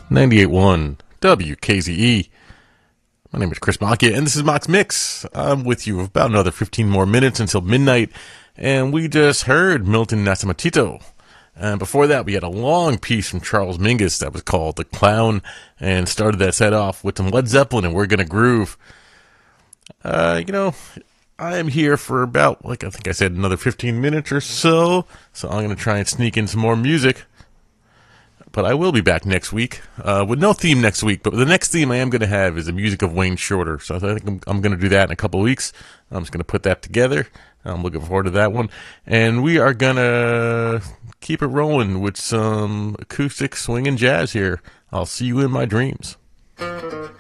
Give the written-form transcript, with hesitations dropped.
98.1 WKZE. My name is Chris Macchia, and this is Mock's Mix. I'm with you about another 15 more minutes until midnight, and we just heard Milton Nascimento. And before that, we had a long piece from Charles Mingus that was called The Clown, and started that set off with some Led Zeppelin, and We're Gonna Groove. I am here for about, I think I said, another 15 minutes or so I'm going to try and sneak in some more music. But I will be back next week with no theme next week. But the next theme I am going to have is the music of Wayne Shorter. So I think I'm going to do that in a couple of weeks. I'm just going to put that together. I'm looking forward to that one. And we are going to keep it rolling with some acoustic swing and jazz here. I'll see you in my dreams.